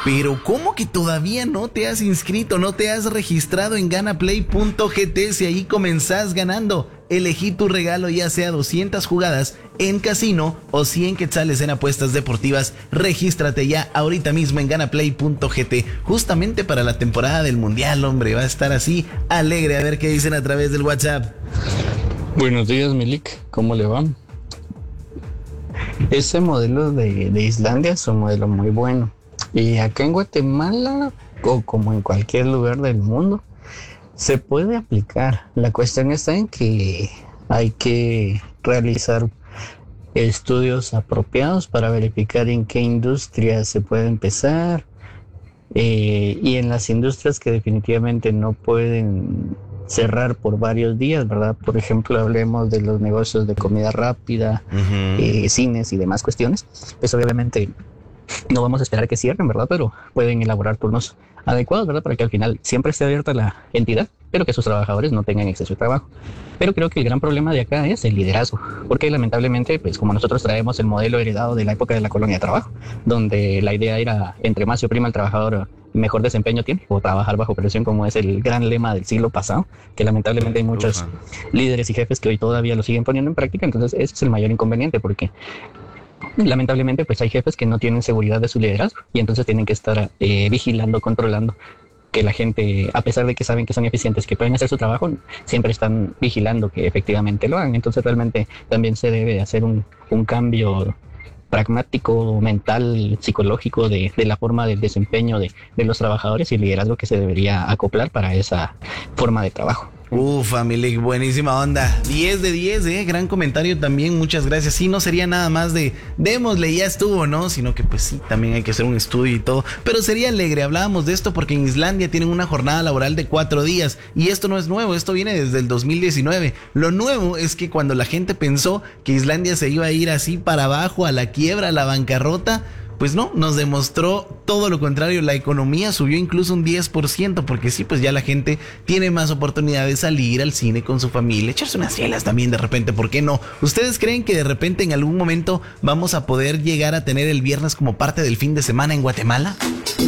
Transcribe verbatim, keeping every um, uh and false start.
Pero ¿cómo que todavía no te has inscrito, no te has registrado en ganaplay punto gt si ahí comenzás ganando? Elegí tu regalo, ya sea doscientas jugadas en casino o cien quetzales en apuestas deportivas. Regístrate ya ahorita mismo en ganaplay punto gt, justamente para la temporada del mundial, hombre. Va a estar así alegre. A ver qué dicen a través del WhatsApp. Buenos días, Milik, ¿cómo le va? Ese modelo de, de Islandia es un modelo muy bueno. Y acá en Guatemala, o como en cualquier lugar del mundo, se puede aplicar. La cuestión está en que hay que realizar estudios apropiados para verificar en qué industrias se puede empezar, eh, y en las industrias que definitivamente no pueden cerrar por varios días, ¿verdad? Por ejemplo, hablemos de los negocios de comida rápida, uh-huh. eh, cines y demás cuestiones. Pues obviamente no vamos a esperar que cierren, ¿verdad? Pero pueden elaborar turnos adecuados, ¿verdad? Para que al final siempre esté abierta la entidad, pero que sus trabajadores no tengan exceso de trabajo. Pero creo que el gran problema de acá es el liderazgo, porque lamentablemente, pues como nosotros traemos el modelo heredado de la época de la colonia de trabajo, donde la idea era, entre más se oprima el trabajador, mejor desempeño tiene, o trabajar bajo presión, como es el gran lema del siglo pasado, que lamentablemente hay muchos líderes y jefes que hoy todavía lo siguen poniendo en práctica. Entonces ese es el mayor inconveniente, porque lamentablemente pues hay jefes que no tienen seguridad de su liderazgo y entonces tienen que estar eh, vigilando, controlando que la gente, a pesar de que saben que son eficientes, que pueden hacer su trabajo, siempre están vigilando que efectivamente lo hagan. Entonces realmente también se debe hacer un, un cambio pragmático, mental, psicológico de, de la forma del desempeño de, de los trabajadores y el liderazgo que se debería acoplar para esa forma de trabajo. Ufa, Milik, buenísima onda. diez de diez, eh, gran comentario también, muchas gracias. Sí, no sería nada más de démosle, ya estuvo, ¿no? Sino que pues sí, también hay que hacer un estudio y todo. Pero sería alegre, hablábamos de esto porque en Islandia tienen una jornada laboral de cuatro días. Y esto no es nuevo, esto viene desde el dos mil diecinueve. Lo nuevo es que cuando la gente pensó que Islandia se iba a ir así para abajo, a la quiebra, a la bancarrota, pues no, nos demostró todo lo contrario. La economía subió incluso un diez por ciento, porque sí, pues ya la gente tiene más oportunidad de salir al cine con su familia, echarse unas cielas también de repente, ¿por qué no? ¿Ustedes creen que de repente en algún momento vamos a poder llegar a tener el viernes como parte del fin de semana en Guatemala?